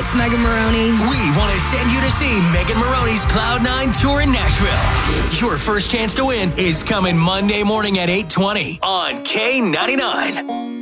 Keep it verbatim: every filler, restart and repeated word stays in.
it's Megan Maroney. We want to send you to see Megan Maroney's Cloud nine tour in Nashville. Your first chance to win is coming Monday morning at eight twenty on K ninety-nine.